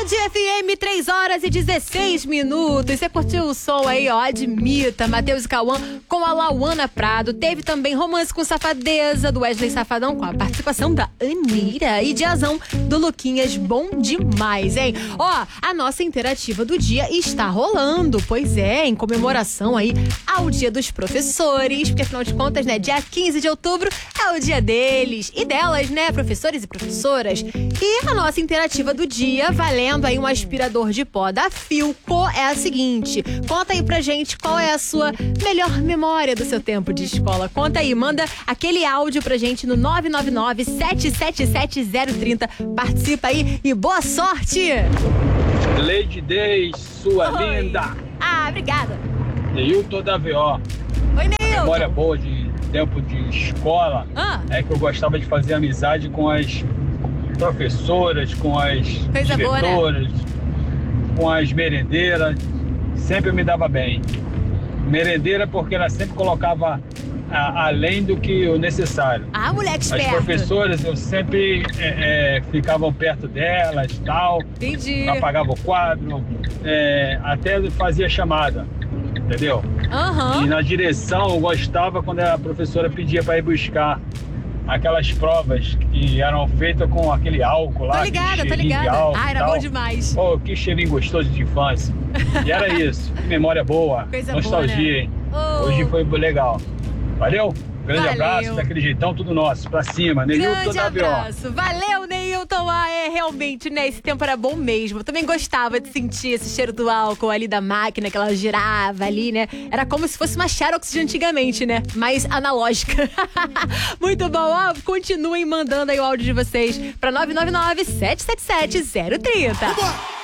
Band FM, 3h16. Você curtiu o som aí, ó? Admita, Matheus e Cauã com a Lauana Prado. Teve também Romance com Safadeza, do Wesley Safadão, com a participação da Anira. E Diazão, do Luquinhas. Bom demais, hein? Ó, a nossa interativa do dia está rolando. Pois é, em comemoração aí ao Dia dos Professores. Porque, afinal de contas, né, dia 15 de outubro é o dia deles e delas, né, professores e professoras. E a nossa interativa do dia, valendo aí um aspirador de pó da Philco, é a seguinte: conta aí pra gente qual é a sua melhor memória do seu tempo de escola. Conta aí, manda aquele áudio pra gente no 999-777-030. Participa aí e boa sorte! Lady Day, sua Oi. linda! Ah, obrigada! Neilton da VO. Oi, Neilton! Memória boa de tempo de escola é que eu gostava de fazer amizade com as professoras, com as Coisa boa, né? diretoras, com as merendeiras. Sempre eu me dava bem. Merendeira porque ela sempre colocava além do que o necessário. Ah, moleque As esperto! professoras, eu sempre ficava perto delas, tal. Entendi! Apagava o quadro, até fazia chamada, entendeu? Aham. E na direção eu gostava quando a professora pedia para ir buscar aquelas provas que eram feitas com aquele álcool lá. Tô ligada, aquele tô cheirinho de ligada. álcool Ah, e era tal. bom demais. Pô, que cheirinho gostoso de infância. E era isso, que memória boa, Coisa nostalgia, boa, né? hein? Oh. Hoje foi legal. Valeu? Grande Valeu. abraço, daquele jeitão, tudo nosso. Pra cima, Neilton Grande da VO. abraço. Valeu, Neilton. Ah, realmente, né? Esse tempo era bom mesmo. Eu também gostava de sentir esse cheiro do álcool ali da máquina, que ela girava ali, né? Era como se fosse uma Xerox de antigamente, né? Mais analógica. Muito bom. Ó, continuem mandando aí o áudio de vocês pra 999-777-030.